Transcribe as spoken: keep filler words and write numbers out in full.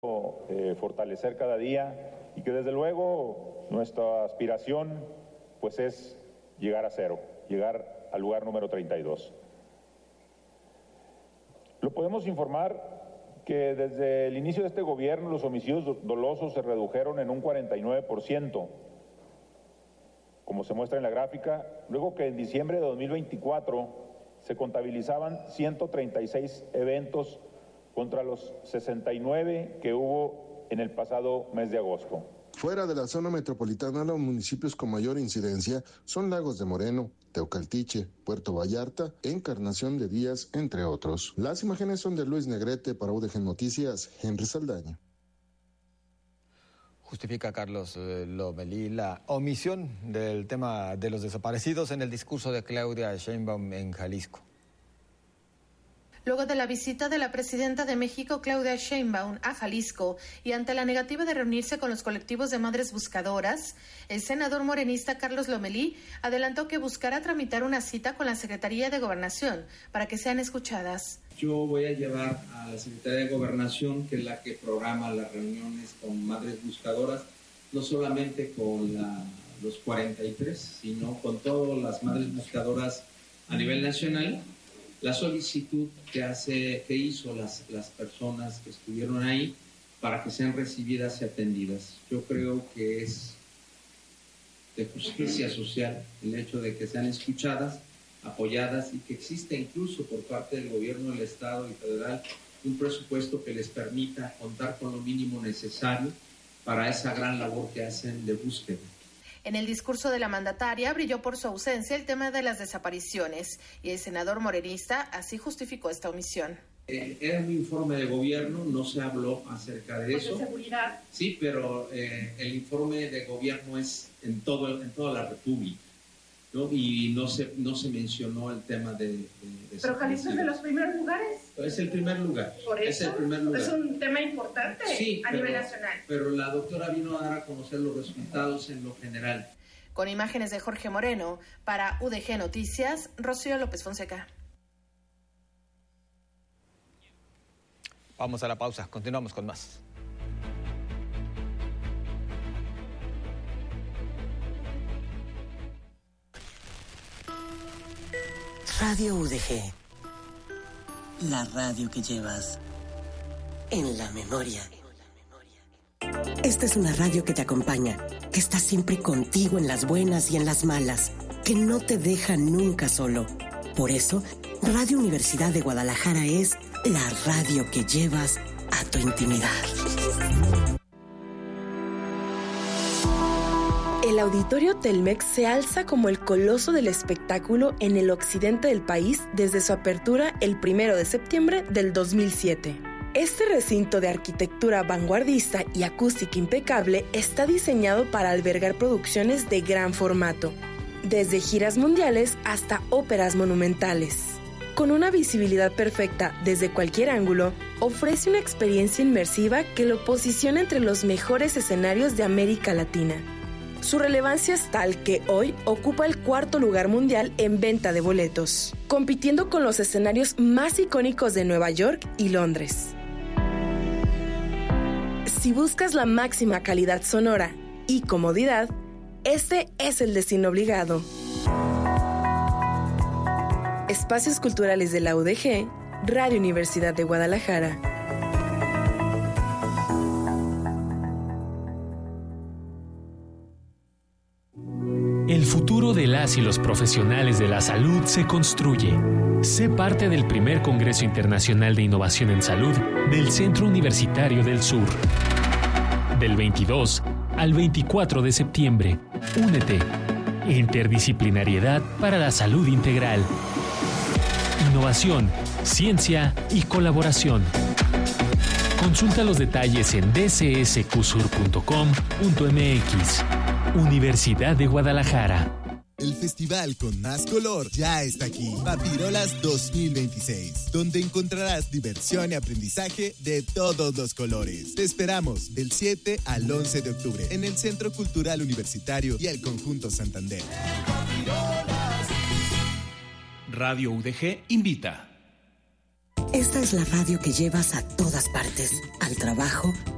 Eh, fortalecer cada día y que desde luego nuestra aspiración pues es llegar a cero, llegar al lugar número treinta y dos. Lo podemos informar que desde el inicio de este gobierno los homicidios dolosos se redujeron en un cuarenta y nueve por ciento, como se muestra en la gráfica, luego que en diciembre de dos mil veinticuatro se contabilizaban ciento treinta y seis eventos contra los sesenta y nueve que hubo en el pasado mes de agosto. Fuera de la zona metropolitana, los municipios con mayor incidencia son Lagos de Moreno, Teocaltiche, Puerto Vallarta, Encarnación de Díaz, entre otros. Las imágenes son de Luis Negrete para U D G Noticias, Henry Saldaña. Justifica Carlos eh, Lomelí la omisión del tema de los desaparecidos en el discurso de Claudia Sheinbaum en Jalisco. Luego de la visita de la presidenta de México, Claudia Sheinbaum, a Jalisco y ante la negativa de reunirse con los colectivos de madres buscadoras, el senador morenista Carlos Lomelí adelantó que buscará tramitar una cita con la Secretaría de Gobernación para que sean escuchadas. Yo voy a llevar a la Secretaría de Gobernación, que es la que programa las reuniones con madres buscadoras, no solamente con la, los cuarenta y tres, sino con todas las madres buscadoras a nivel nacional, la solicitud que hace, que hizo las, las personas que estuvieron ahí para que sean recibidas y atendidas. Yo creo que es de justicia social el hecho de que sean escuchadas, apoyadas y que exista incluso por parte del gobierno del Estado y federal un presupuesto que les permita contar con lo mínimo necesario para esa gran labor que hacen de búsqueda. En el discurso de la mandataria brilló por su ausencia el tema de las desapariciones y el senador morenista así justificó esta omisión. Eh, era un informe de gobierno, no se habló acerca de eso. ¿De seguridad? Sí, pero eh, el informe de gobierno es en, todo, en toda la República, ¿no? Y no se, no se mencionó el tema de... de, de pero Jalisco es de los primeros lugares. Es el primer lugar. Por eso es, el primer lugar. Es un tema importante sí, a pero, nivel nacional. Pero la doctora vino a dar a conocer los resultados en lo general. Con imágenes de Jorge Moreno, para U D G Noticias, Rocío López Fonseca. Vamos a la pausa, continuamos con más. Radio U D G. La radio que llevas en la memoria. Esta es una radio que te acompaña, que está siempre contigo en las buenas y en las malas, que no te deja nunca solo. Por eso, Radio Universidad de Guadalajara es la radio que llevas a tu intimidad. El Auditorio Telmex se alza como el coloso del espectáculo en el occidente del país desde su apertura el primero de septiembre del dos mil siete. Este recinto de arquitectura vanguardista y acústica impecable está diseñado para albergar producciones de gran formato, desde giras mundiales hasta óperas monumentales. Con una visibilidad perfecta desde cualquier ángulo, ofrece una experiencia inmersiva que lo posiciona entre los mejores escenarios de América Latina. Su relevancia es tal que hoy ocupa el cuarto lugar mundial en venta de boletos, compitiendo con los escenarios más icónicos de Nueva York y Londres. Si buscas la máxima calidad sonora y comodidad, este es el destino obligado. Espacios Culturales de la U D G, Radio Universidad de Guadalajara. El futuro de las y los profesionales de la salud se construye. Sé parte del primer Congreso Internacional de Innovación en Salud del Centro Universitario del Sur. Del veintidós al veinticuatro de septiembre. Únete. Interdisciplinariedad para la salud integral. Innovación, ciencia y colaboración. Consulta los detalles en d c s q sur punto com punto m x. Universidad de Guadalajara. El festival con más color ya está aquí. Papirolas dos mil veintiséis, donde encontrarás diversión y aprendizaje de todos los colores. Te esperamos del siete al once de octubre en el Centro Cultural Universitario y el Conjunto Santander. Radio U D G invita. Esta es la radio que llevas a todas partes, al trabajo,